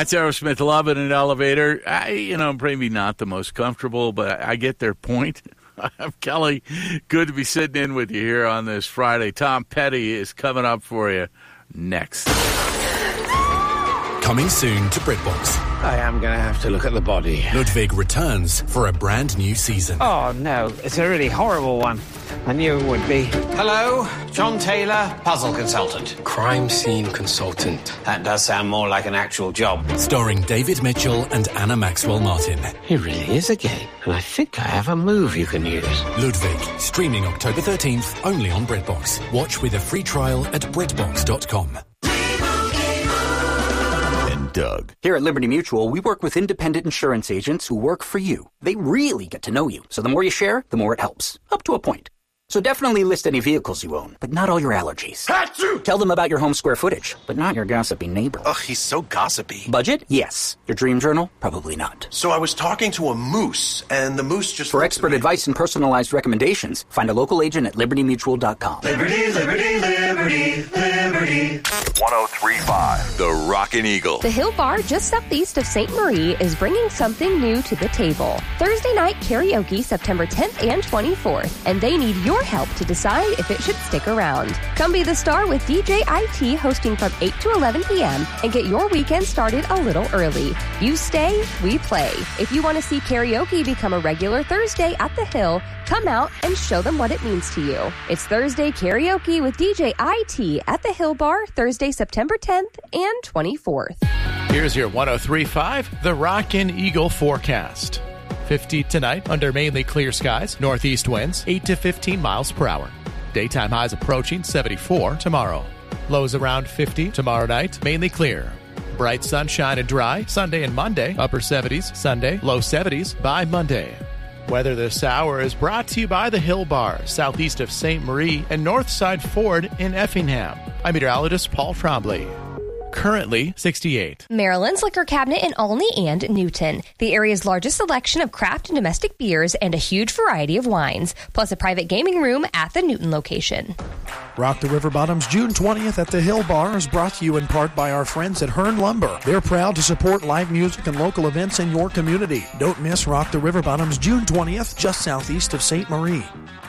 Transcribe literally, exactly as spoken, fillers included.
That's Aerosmith, Love in an Elevator. I, you know, maybe not the most comfortable, but I get their point. I'm Kelly. Good to be sitting in with you here on this Friday. Tom Petty is coming up for you next. Coming soon to BritBox. I am going to have to look at the body. Ludwig returns for a brand new season. Oh, no. It's a really horrible one. I knew it would be. Hello, John Taylor, puzzle consultant. Crime scene consultant. That does sound more like an actual job. Starring David Mitchell and Anna Maxwell Martin. He really is a game, and I think I have a move you can use. Ludwig, streaming October thirteenth, only on BritBox. Watch with a free trial at Britbox dot com. Doug. Here at Liberty Mutual, we work with independent insurance agents who work for you. They really get to know you, so the more you share, the more it helps. Up to a point. So definitely list any vehicles you own, but not all your allergies. Achoo! Tell them about your home square footage, but not your gossipy neighbor. Ugh, he's so gossipy. Budget? Yes. Your dream journal? Probably not. So I was talking to a moose, and the moose just... For expert advice and personalized recommendations, find a local agent at liberty mutual dot com. Liberty, liberty, liberty, liberty. one oh three point five, The Rockin' Eagle. The Hill Bar just southeast of Saint Marie is bringing something new to the table. Thursday night karaoke September tenth and twenty-fourth, and they need your help to decide if it should stick around. Come be the star with D J I T hosting from eight to eleven p.m. and get your weekend started a little early. You stay, we play. If you want to see karaoke become a regular Thursday at the Hill, come out and show them what it means to you. It's Thursday karaoke with D J I T at the Hill Bar, Thursday, September tenth and twenty-fourth. Here's your one oh three point five, The Rockin' Eagle forecast. fifty tonight under mainly clear skies, northeast winds, eight to fifteen miles per hour. Daytime highs approaching seventy-four tomorrow. Lows around fifty tomorrow night, mainly clear. Bright sunshine and dry, Sunday and Monday, upper seventies, Sunday, low seventies by Monday. Weather this hour is brought to you by the Hill Bar, southeast of Saint Marie and Northside Ford in Effingham. I'm meteorologist Paul Trombley. Currently sixty-eight. Maryland's Liquor Cabinet in Olney and Newton. The area's largest selection of craft and domestic beers and a huge variety of wines, plus a private gaming room at the Newton location. Rock the River Bottoms June twentieth at the Hill Bar is brought to you in part by our friends at Hearn Lumber. They're proud to support live music and local events in your community. Don't miss Rock the River Bottoms June twentieth, just southeast of Saint Marie.